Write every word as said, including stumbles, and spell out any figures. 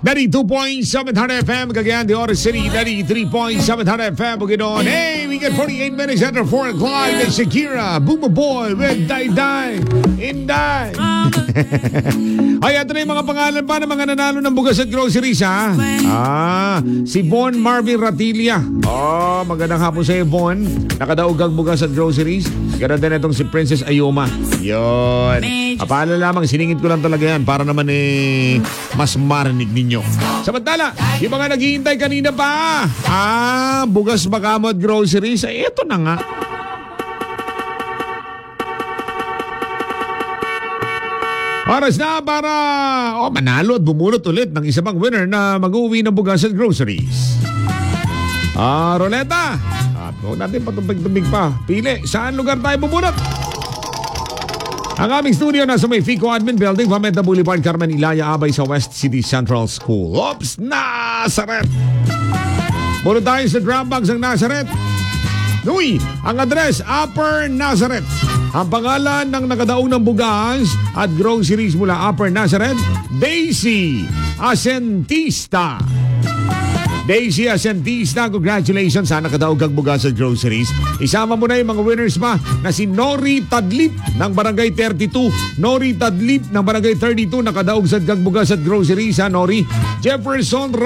ninety-two point seven F M, Cagayan de Oro City, ninety-three point seven F M, Bukidnon. Hey, we get forty-eight minutes after four o'clock. And Shakira, Boomer Boy, with Day Day, Inday. Ay, ito na yung mga pangalan pa ng mga nanalo ng bugas at groceries, ha? Ah, si Bon Marvin Ratilla. Oh, magandang hapon sa iyo, Bon. Nakadaog ang bugas at groceries. Ganon din itong si Princess Ayuma. Yun. Apala lamang, siningit ko lang talaga yan para naman eh, mas marinig ninyo. Samantala, yung mga naghihintay kanina pa, ah, bugas makamot groceries, ay ito na nga. Oras na para oh, manalo at bumulot ulit ng isa pang winner na mag-uwi ng bugas at groceries. Ah, Roleta. Ah, huwag natin patubig-tubig pa. Pili, saan lugar tayo bubulot? Ang aming studio nasa may Fico Admin Building, Pamenta Boulevard, Carmen Ilaya, Abay sa West City Central School. Oops, Nazareth! Bulot tayo sa drop box ng Nazareth. Uy, ang address, Upper Nazareth. Ang pangalan ng nakadaong ng bugas at groceries mula Upper Nazareth, Daisy Asentista. Daisy Asentista, congratulations sa nakadaog kang bugas at groceries. Isama mo na yung mga winners pa na si Nori Tadlip ng Barangay thirty-two. Nori Tadlip ng Barangay thirty-two, nakadaog sa kang bugas at groceries, ha, Nori. Jefferson